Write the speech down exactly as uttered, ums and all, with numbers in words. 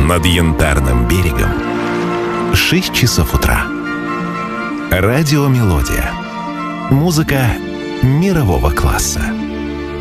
над Янтарным берегом. Шесть часов утра. Радио «Мелодия». Музыка мирового класса.